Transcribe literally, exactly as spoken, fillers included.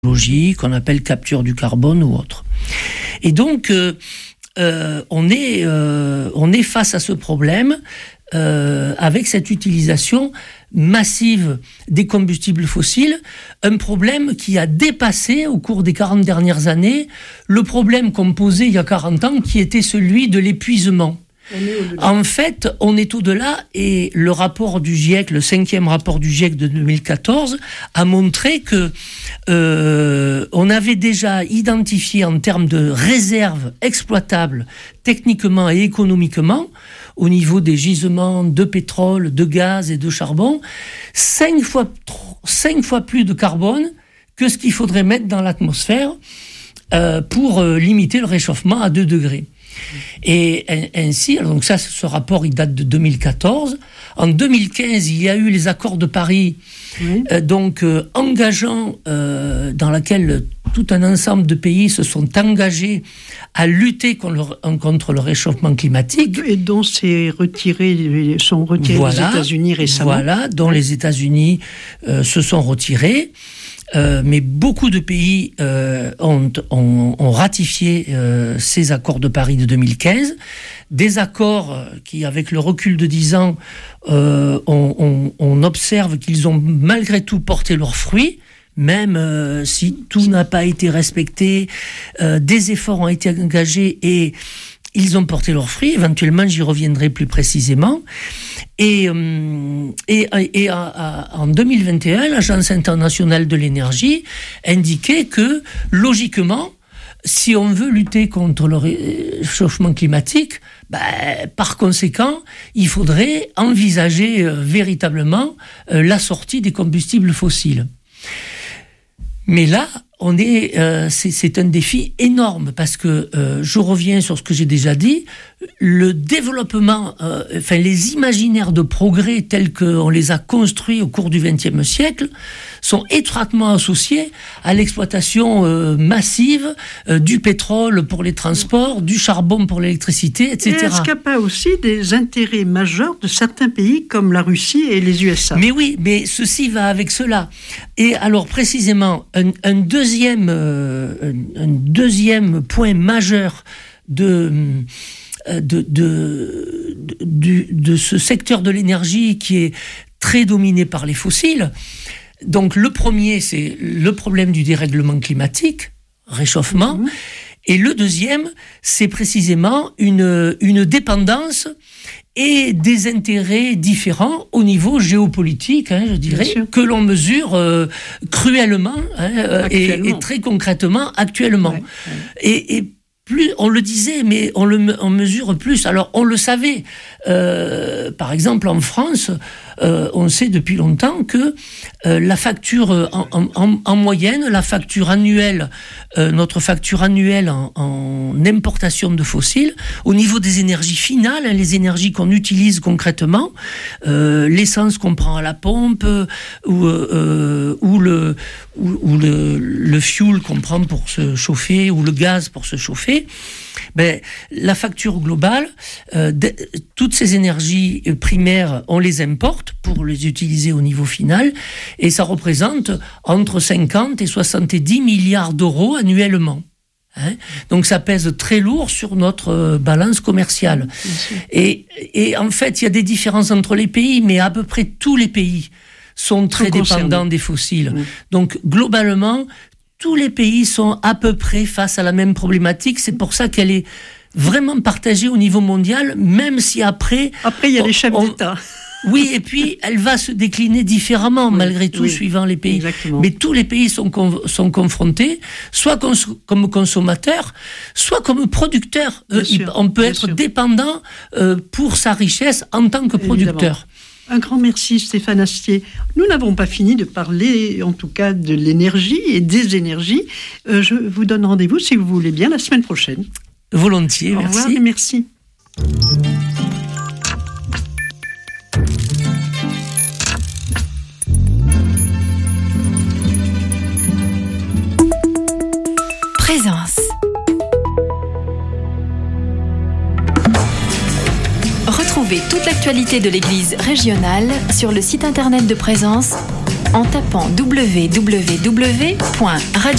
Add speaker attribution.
Speaker 1: technologie qu'on appelle capture du carbone ou autre. Et donc, euh, euh, on est, euh, on est face à ce problème euh, avec cette utilisation massive des combustibles fossiles, un problème qui a dépassé au cours des quarante dernières années le problème qu'on posait il y a quarante ans, qui était celui de l'épuisement. En fait, on est au-delà, et le rapport du GIEC, le cinquième rapport du GIEC de deux mille quatorze, a montré que euh, on avait déjà identifié en termes de réserves exploitables techniquement et économiquement, au niveau des gisements de pétrole, de gaz et de charbon, cinq fois, cinq fois plus de carbone que ce qu'il faudrait mettre dans l'atmosphère euh, pour euh, limiter le réchauffement à deux degrés. Et ainsi, donc ça, ce rapport, il date de deux mille quatorze. En deux mille quinze, il y a eu les accords de Paris, oui. euh, donc euh, engageants, euh, dans laquelle tout un ensemble de pays se sont engagés à lutter contre le, contre le réchauffement climatique.
Speaker 2: Et dont c'est retiré, sont retirés
Speaker 1: voilà,
Speaker 2: les États-Unis récemment.
Speaker 1: Voilà, dont les États-Unis euh, se sont retirés. Euh, mais beaucoup de pays euh, ont, ont, ont ratifié euh, ces accords de Paris de deux mille quinze, des accords qui, avec le recul de dix ans, euh, on, on, on observe qu'ils ont malgré tout porté leurs fruits, même euh, si tout n'a pas été respecté, euh, des efforts ont été engagés et ils ont porté leurs fruits. Éventuellement, j'y reviendrai plus précisément. Et, euh, et, et à, à, en deux mille vingt et un, l'Agence internationale de l'énergie indiquait que, logiquement, si on veut lutter contre le réchauffement climatique, ben, par conséquent, il faudrait envisager euh, véritablement euh, la sortie des combustibles fossiles. Mais là, on est, euh, c'est, c'est un défi énorme parce que, euh, je reviens sur ce que j'ai déjà dit, le développement, euh, enfin les imaginaires de progrès tels qu'on les a construits au cours du vingtième siècle sont étroitement associés à l'exploitation euh, massive euh, du pétrole pour les transports, du charbon pour l'électricité, et cetera.
Speaker 2: Et est-ce qu'il n'y a pas aussi des intérêts majeurs de certains pays comme la Russie et les U S A ?
Speaker 1: Mais oui, mais ceci va avec cela. Et alors précisément, un, un, deuxième, euh, un, un deuxième point majeur de... De, de, de, de ce secteur de l'énergie qui est très dominé par les fossiles. Donc le premier, c'est le problème du dérèglement climatique, réchauffement, mmh. Et le deuxième, c'est précisément une, une dépendance et des intérêts différents au niveau géopolitique, hein, je dirais, que l'on mesure euh, cruellement hein, et, et très concrètement actuellement. Ouais, ouais. Et, et plus, on le disait, mais on le on mesure plus. Alors, on le savait. Euh, par exemple, en France, euh, on sait depuis longtemps que euh, la facture, en, en, en moyenne, la facture annuelle, euh, notre facture annuelle en, en importation de fossiles, au niveau des énergies finales, hein, les énergies qu'on utilise concrètement, euh, l'essence qu'on prend à la pompe, ou, euh, ou, le, ou, ou le, le fuel qu'on prend pour se chauffer, ou le gaz pour se chauffer, ben, la facture globale, euh, de, toutes ces énergies primaires, on les importe pour les utiliser au niveau final, et ça représente entre cinquante et soixante-dix milliards d'euros annuellement. Hein, donc ça pèse très lourd sur notre balance commerciale. Et, et en fait, il y a des différences entre les pays, mais à peu près tous les pays sont très sont dépendants concernés. Des fossiles. Mmh. Donc globalement, tous les pays sont à peu près face à la même problématique. C'est pour ça qu'elle est vraiment partagée au niveau mondial, même si après...
Speaker 2: Après, il y a les chefs on, d'État.
Speaker 1: Oui, et puis elle va se décliner différemment, oui, malgré tout, oui, suivant les pays.
Speaker 2: Exactement.
Speaker 1: Mais tous les pays sont, con, sont confrontés, soit cons, comme consommateurs, soit comme producteurs. Euh, sûr, on peut être sûr. dépendant euh, pour sa richesse en tant que producteur. Évidemment.
Speaker 2: Un grand merci Stéphane Astier. Nous n'avons pas fini de parler, en tout cas, de l'énergie et des énergies. Euh, je vous donne rendez-vous, si vous voulez bien, la semaine prochaine.
Speaker 1: Volontiers,
Speaker 2: Au
Speaker 1: merci.
Speaker 2: Au revoir et merci.
Speaker 3: Présence. Retrouvez toute l'actualité de l'Église régionale sur le site internet de Présence, en tapant w w w point radio